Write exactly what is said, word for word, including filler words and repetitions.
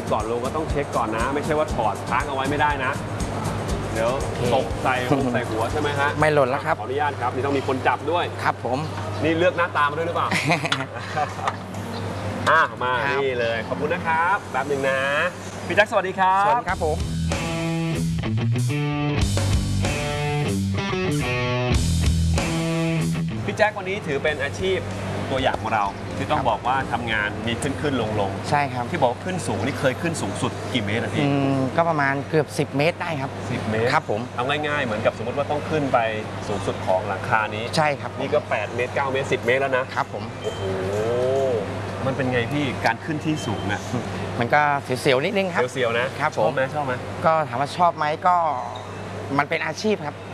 นี้ก่อนลงก็ต้องเช็คก่อนนะ ไม่ใช่ว่าถอดค้างเอาไว้ไม่ได้นะ เดี๋ยวตกใส่หัวใส่หัวใช่ไหมฮะไม่หล่นแล้วครับขออนุญาตครับนี่ต้องมีคนจับด้วยครับผมนี่เลือกหน้าตามาด้วยหรือเปล่า อ่ะมานี่เลยขอบคุณนะครับแป๊บหนึ่งนะพี่แจ็คสวัสดีครับสวัสดีครับผมพี่แจ็ควันนี้ถือเป็นอาชีพตัวอย่างของเราที่ต้องบอกว่าทำงานมีขึ้นขึ้นลงลงใช่ครับที่บอกขึ้นสูงนี่เคยขึ้นสูงสุดกี่เมตรอะพี่ก็ประมาณเกือบสิบเมตรได้ครับสิบเมตรครับผมเอาง่ายๆเหมือนกับสมมติว่าต้องขึ้นไปสูงสุดของหลังคานี้ใช่ครับนี่ก็แปดเมตรเก้าเมตรสิบเมตรแล้วนะครับผมโอ้โหมันเป็นไงพี่การขึ้นที่สูงนะมันก็เสียวๆนิดนึงครับเสียวๆนะครับผมชอบไหมชอบไหมก็ถามว่าชอบไหมก็มันเป็นอาชีพครับ